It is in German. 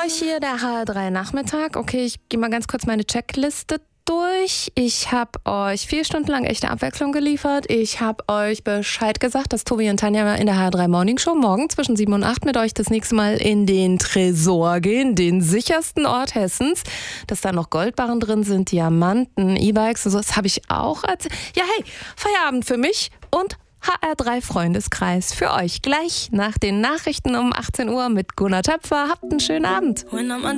euch hier der HR3 Nachmittag. Okay, ich gehe mal ganz kurz meine Checkliste durch. Ich habe euch 4 Stunden lang echte Abwechslung geliefert. Ich habe euch Bescheid gesagt, dass Tobi und Tanja in der HR3 Morning Show morgen zwischen 7 und 8 mit euch das nächste Mal in den Tresor gehen, den sichersten Ort Hessens. Dass da noch Goldbarren drin sind, Diamanten, E-Bikes und so. Das habe ich auch erzählt. Ja, hey, Feierabend für mich und HR3 Freundeskreis für euch. Gleich nach den Nachrichten um 18 Uhr mit Gunnar Töpfer. Habt einen schönen Abend.